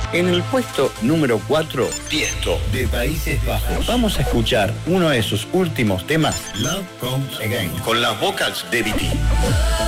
En el puesto número 4, Tiesto, de Países Bajos. Vamos a escuchar uno de sus últimos temas, Love Comes Again, con las vocals de BT.